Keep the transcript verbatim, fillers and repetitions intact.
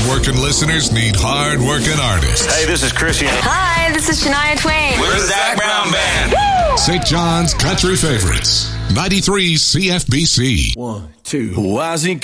hard-working listeners need hard-working artists. Hey, this is Christian. Hi, this is Shania Twain. We're the Zach Brown Band. Woo! Saint John's Country Favorites. ninety-three C F B C. One, two. Why's he